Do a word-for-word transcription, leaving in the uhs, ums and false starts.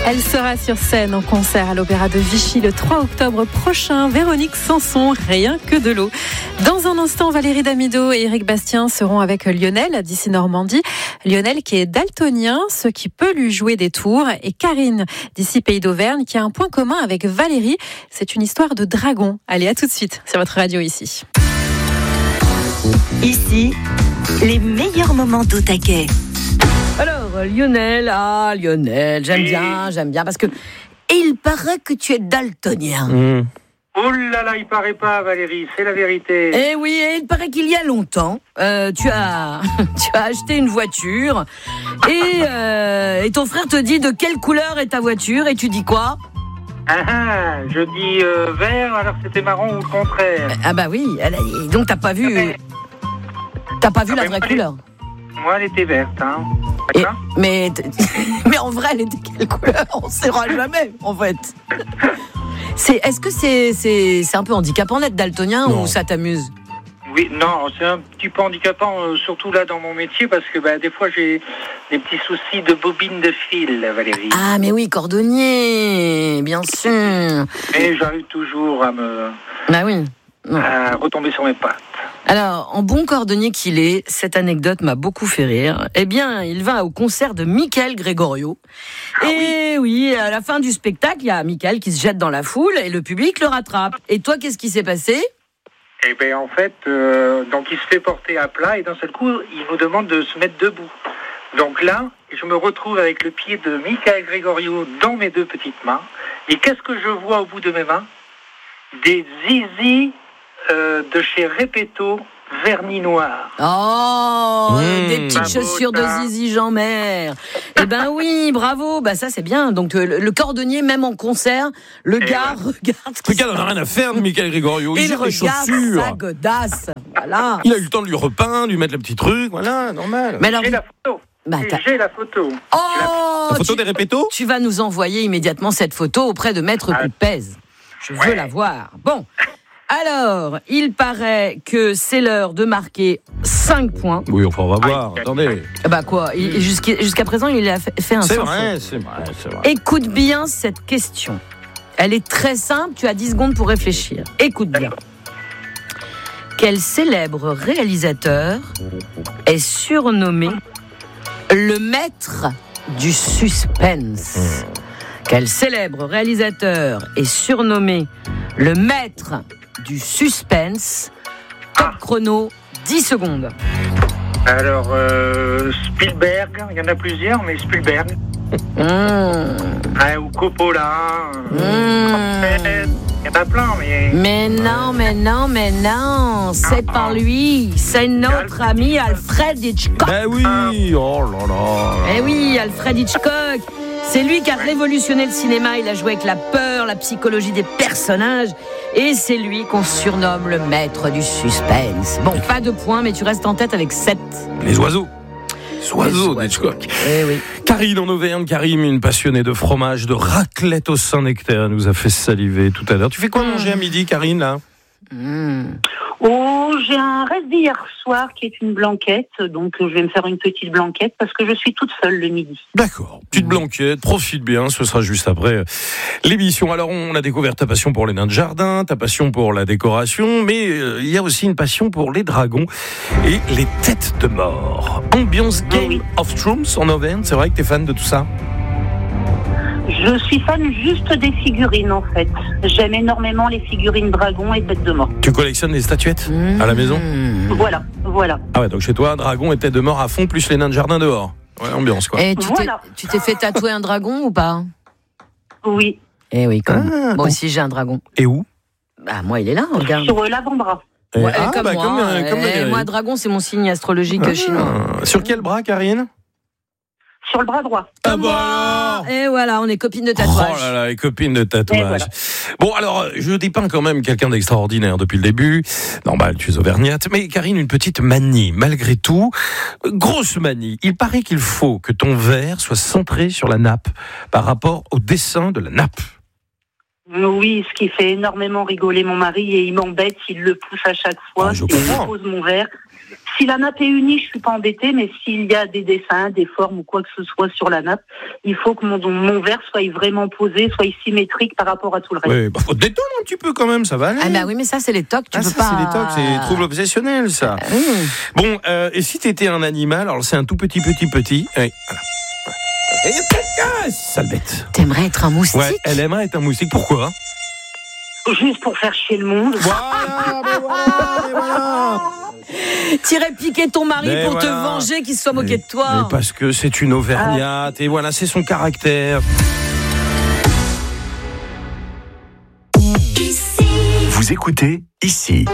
Elle sera sur scène en concert à l'Opéra de Vichy le trois octobre prochain. Véronique Sanson, rien que de l'eau. Dans un instant, Valérie Damido et Éric Bastien seront avec Lionel d'ici Normandie. Lionel qui est daltonien, ce qui peut lui jouer des tours. Et Karine d'ici Pays d'Auvergne qui a un point commun avec Valérie. C'est une histoire de dragon. Allez, à tout de suite sur votre radio ici. Ici, les meilleurs moments d'Au Taquet. Alors, Lionel, ah Lionel, j'aime Oui. bien, j'aime bien, parce que il paraît que tu es daltonien. Mmh. Oh là là, il paraît pas, Valérie, c'est la vérité. Eh oui, et il paraît qu'il y a longtemps, euh, tu as, tu as acheté une voiture, et, euh, et ton frère te dit de quelle couleur est ta voiture, et tu dis quoi ? Ah, ah, je dis euh, vert, alors c'était marron ou le contraire. Ah bah oui, elle a- donc t'as pas vu, mais- t'as pas vu Ah, la mais vraie moi, couleur. Moi, elle était verte, hein. Et- D'accord. mais, mais en vrai, elle était quelle couleur ? On ne saura jamais, en fait. C'est, est-ce que c'est, c'est, c'est un peu handicapant d'être daltonien Non. ou ça t'amuse ? Oui, non, c'est un petit peu handicapant, euh, surtout là dans mon métier, parce que bah, des fois j'ai des petits soucis de bobine de fil, Valérie. Ah, mais oui, cordonnier, bien sûr. Et j'arrive toujours à me Bah oui. à retomber sur mes pattes. Alors, en bon cordonnier qu'il est, cette anecdote m'a beaucoup fait rire. Eh bien, il va au concert de Michael Gregorio. Et oui. à la fin du spectacle, il y a Michael qui se jette dans la foule et le public le rattrape. Et toi, qu'est-ce qui s'est passé ? Et bien en fait, euh, donc il se fait porter à plat et d'un seul coup, il nous demande de se mettre debout. Donc là, je me retrouve avec le pied de Michael Gregorio dans mes deux petites mains. Et qu'est-ce que je vois au bout de mes mains ? Des zizis euh, de chez Repetto, vernis noir. Oh, Mmh. des petites Bravo, chaussures de ça. Zizi Jean-Mère. Eh ben oui, bravo. Bah ça c'est bien. Donc euh, le, le cordonnier, même en concert, le Et gars ouais. regarde. ce qui Le gars se n'en a rien à faire de Michael Gregorio. Il Il gère les regarde chaussures. sa godasse. Voilà. Il a eu le temps de lui repeindre, lui mettre le petit truc, voilà, normal. Mais alors, J'ai la photo. Bah, Et t'as- j'ai la photo. oh, La photo tu, des répétos ? tu vas nous envoyer immédiatement cette photo auprès de Maître Ah. Coupez. Je veux Ouais. la voir. Bon. Alors, il paraît que c'est l'heure de marquer cinq points. Oui, enfin, on va voir. Aïe. Attendez. Ah bah quoi, il- jusqu'à, jusqu'à présent, il a fait, fait un C'est sans vrai, faute. c'est vrai, c'est vrai. Écoute bien cette question. Elle est très simple, tu as dix secondes pour réfléchir. Écoute bien. Quel célèbre réalisateur est surnommé le maître du suspense ? Quel célèbre réalisateur est surnommé le maître du suspense ? Top chrono, dix secondes. Alors, euh, Spielberg, il y en a plusieurs, mais Spielberg. Mmh. Ouais, ou Coppola. euh, Mmh. Il y en a plein, mais... Mais non, mais non, mais non, c'est Ah, par ah. lui, c'est notre ami Alfred Hitchcock. Ben oui, oh là là. Eh oui, Alfred Hitchcock, c'est lui qui a révolutionné le cinéma, il a joué avec la peur, la psychologie des personnages, et c'est lui qu'on surnomme le maître du suspense. Bon, pas de points, mais tu restes en tête avec sept. Les oiseaux. Les oiseaux Les d'Hitchcock. Eh oui. Karine en Auvergne, Karim, une passionnée de fromage, de raclette au Saint-Nectaire, nous a fait saliver tout à l'heure. Tu fais quoi manger à midi, Karine, là ? Mmh. Oh, j'ai un reste d'hier soir qui est une blanquette, donc je vais me faire une petite blanquette parce que je suis toute seule le midi. D'accord. Petite blanquette, profite bien, ce sera juste après l'émission. Alors, on a découvert ta passion pour les nains de jardin, ta passion pour la décoration, mais euh, il y a aussi une passion pour les dragons et les têtes de mort. Ambiance Game Oui. of Thrones en Auvergne, c'est vrai que t'es fan de tout ça ? Je suis fan juste des figurines en fait. J'aime énormément les figurines dragons et têtes de mort. Tu collectionnes les statuettes à la maison ? Mmh. Voilà, voilà. Ah ouais, donc chez toi, dragon et tête de mort à fond, plus les nains de jardin dehors. Ouais, ambiance quoi. Et tu t'es, Voilà. tu t'es fait tatouer un dragon ou pas ? Oui, Eh oui, comme Ah, moi bon. aussi j'ai un dragon. Et où ? Bah moi il est là, regarde. sur euh, l'avant-bras. Et- Ouais, ah, comme bah, moi, comme, euh, eh, comme Valérie. moi dragon c'est mon signe astrologique Ah, chinois. Sur quel bras, Karine ? Sur le bras droit. Ah bah alors. Et voilà, on est copines de Oh tatouage. là là, les copines de tatouage. Et voilà. Bon, alors, je dépeins quand même quelqu'un d'extraordinaire depuis le début. Normal, tu es auvergnate. Mais Karine, une petite manie, malgré tout. Grosse manie. Il paraît qu'il faut que ton verre soit centré sur la nappe par rapport au dessin de la nappe. Oui, ce qui fait énormément rigoler mon mari et il m'embête, il le pousse à chaque fois. Ah, je Si je comprends. pose mon verre, Si la nappe est unie, je suis pas embêtée, mais s'il y a des dessins, des formes ou quoi que ce soit sur la nappe, il faut que mon, mon verre soit vraiment posé, soit symétrique par rapport à tout le reste. Oui, bah faut te détendre un petit peu quand même, ça va aller. Ah bah oui, mais ça c'est les tocs, tu Ah, peux ça, pas. c'est les tocs, c'est trouble obsessionnel, ça. Euh, mmh. Bon, euh, et si t'étais un animal, alors c'est un tout petit, petit, petit. Oui, voilà. Et ah, sale bête. T'aimerais être un moustique? Ouais, elle aimerait être un moustique. Pourquoi? Juste pour faire chier le monde. Voilà, mais voilà, mais voilà. T'irais piquer ton mari Mais pour voilà. te venger qu'il se soit moqué Mais- de toi. mais parce que c'est une auvergnate, et voilà, c'est son caractère. Vous écoutez ici.